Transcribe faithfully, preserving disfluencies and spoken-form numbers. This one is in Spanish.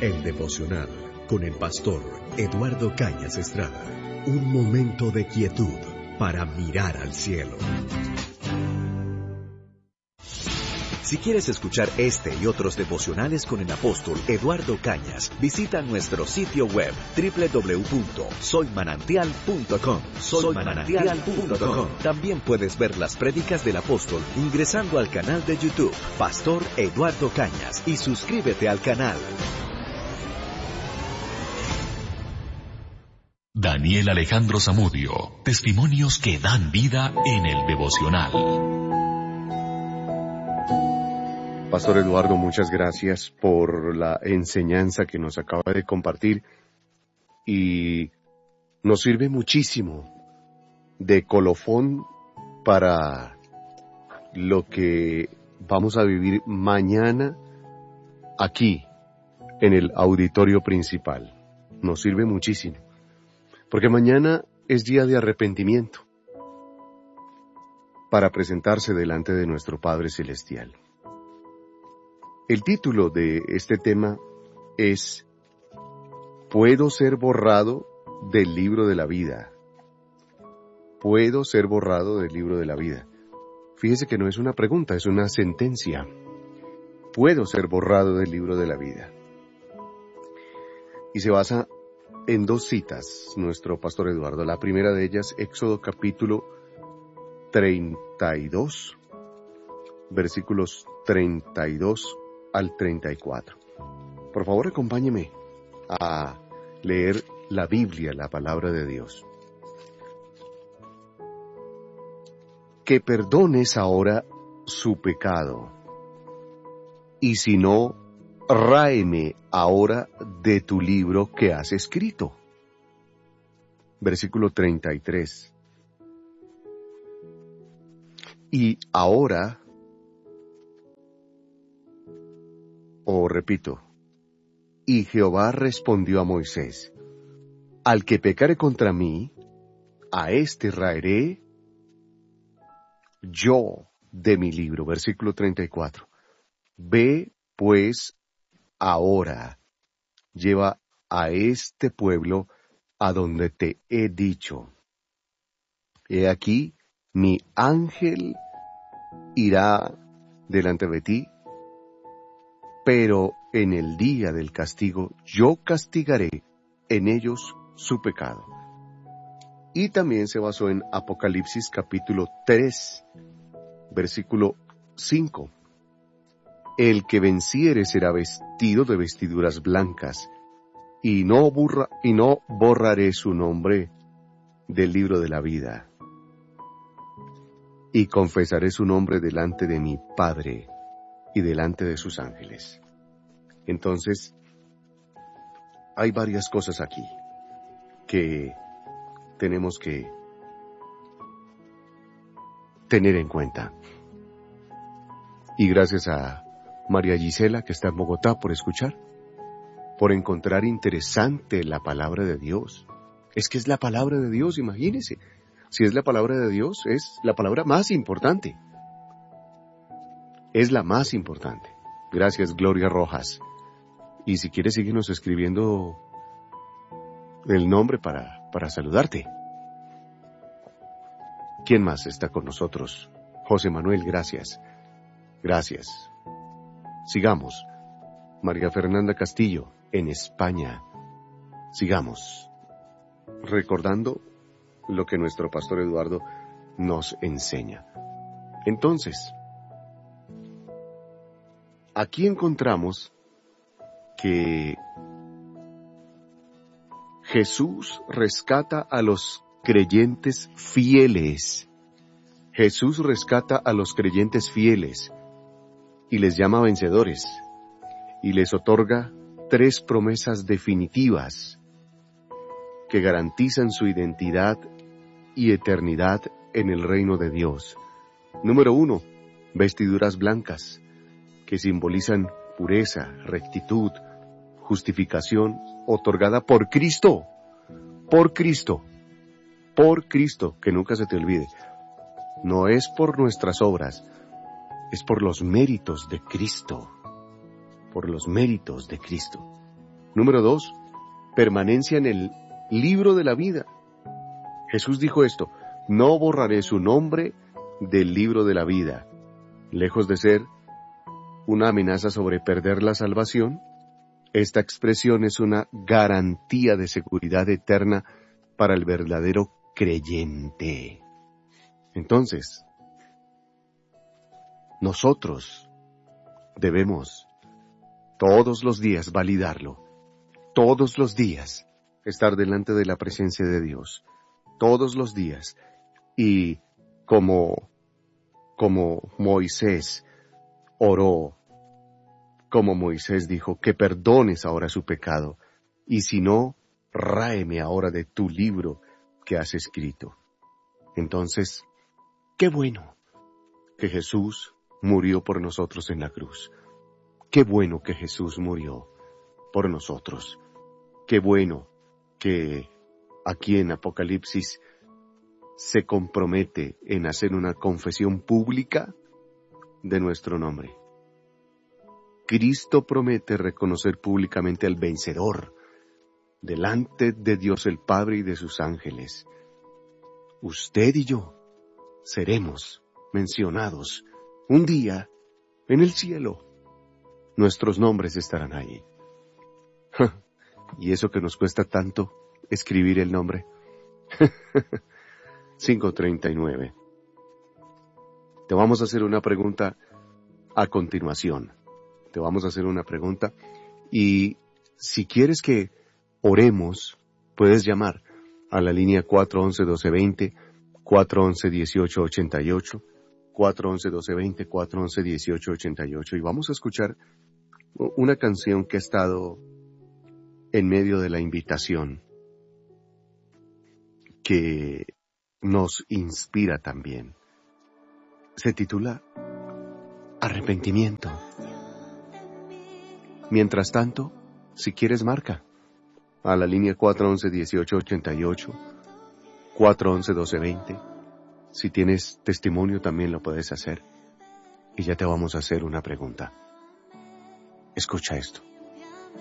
El devocional con el pastor Eduardo Cañas Estrada. Un momento de quietud para mirar al cielo. Si quieres escuchar este y otros devocionales con el apóstol Eduardo Cañas, visita nuestro sitio web doble u doble u doble u punto soy manantial punto com. soy manantial punto com. También puedes ver las prédicas del apóstol ingresando al canal de YouTube, Pastor Eduardo Cañas, y suscríbete al canal. Daniel Alejandro Zamudio, testimonios que dan vida en el devocional. Pastor Eduardo, muchas gracias por la enseñanza que nos acaba de compartir y nos sirve muchísimo de colofón para lo que vamos a vivir mañana aquí en el auditorio principal. Nos sirve muchísimo, porque mañana es día de arrepentimiento para presentarse delante de nuestro Padre Celestial. El título de este tema es ¿Puedo ser borrado del libro de la vida? ¿Puedo ser borrado del libro de la vida? Fíjese que no es una pregunta, es una sentencia. ¿Puedo ser borrado del libro de la vida? Y se basa en dos citas, nuestro pastor Eduardo. La primera de ellas, Éxodo capítulo treinta y dos, versículos treinta y dos al treinta y cuatro. Por favor, acompáñeme a leer la Biblia, la palabra de Dios. Que perdones ahora su pecado, y si no, ráeme ahora de tu libro que has escrito. Versículo treinta y tres. Y ahora, o repito, y Jehová respondió a Moisés, al que pecare contra mí, a éste raeré yo de mi libro. Versículo treinta y cuatro. Ve, pues, ahora, lleva a este pueblo a donde te he dicho. He aquí, mi ángel irá delante de ti, pero en el día del castigo yo castigaré en ellos su pecado. Y también se basó en Apocalipsis capítulo tres, versículo cinco. El que venciere será vestido de vestiduras blancas, y no, burra, y no borraré su nombre del libro de la vida. Y confesaré su nombre delante de mi Padre y delante de sus ángeles. Entonces, hay varias cosas aquí que tenemos que tener en cuenta. Y gracias a María Gisela, que está en Bogotá, por escuchar, por encontrar interesante la palabra de Dios. Es que es la palabra de Dios, imagínese. Si es la palabra de Dios, es la palabra más importante. Es la más importante. Gracias, Gloria Rojas. Y si quieres, síguenos escribiendo el nombre para, para saludarte. ¿Quién más está con nosotros? José Manuel, gracias. Gracias. Sigamos. María Fernanda Castillo, en España. Sigamos. Recordando lo que nuestro pastor Eduardo nos enseña. Entonces, aquí encontramos que Jesús rescata a los creyentes fieles. Jesús rescata a los creyentes fieles y les llama vencedores y les otorga tres promesas definitivas que garantizan su identidad y eternidad en el reino de Dios. Número uno, vestiduras blancas, que simbolizan pureza, rectitud, justificación, otorgada por Cristo, por Cristo, por Cristo, que nunca se te olvide. No es por nuestras obras, es por los méritos de Cristo, por los méritos de Cristo. Número dos, permanencia en el libro de la vida. Jesús dijo esto: no borraré su nombre del libro de la vida. Lejos de ser una amenaza sobre perder la salvación, esta expresión es una garantía de seguridad eterna para el verdadero creyente. Entonces, nosotros debemos todos los días validarlo, todos los días estar delante de la presencia de Dios, todos los días, y como, como Moisés oró, como Moisés dijo, que perdones ahora su pecado, y si no, ráeme ahora de tu libro que has escrito. Entonces, qué bueno que Jesús murió por nosotros en la cruz. Qué bueno que Jesús murió por nosotros. Qué bueno que aquí en Apocalipsis se compromete en hacer una confesión pública de nuestro nombre. Cristo promete reconocer públicamente al vencedor delante de Dios el Padre y de sus ángeles. Usted y yo seremos mencionados un día en el cielo. Nuestros nombres estarán allí. ¿Y eso que nos cuesta tanto escribir el nombre? cinco treinta y nueve. Te vamos a hacer una pregunta a continuación. Te vamos a hacer una pregunta y si quieres que oremos, puedes llamar a la línea cuatro once, doce veinte, cuatro once, dieciocho ochenta y ocho, cuatro once, doce veinte, cuatro once, dieciocho ochenta y ocho, y vamos a escuchar una canción que ha estado en medio de la invitación, que nos inspira también. Se titula Arrepentimiento. Mientras tanto, si quieres, marca a la línea cuatro once, dieciocho ochenta y ocho, cuatro once, doce veinte. Si tienes testimonio también lo puedes hacer. Y ya te vamos a hacer una pregunta. Escucha esto.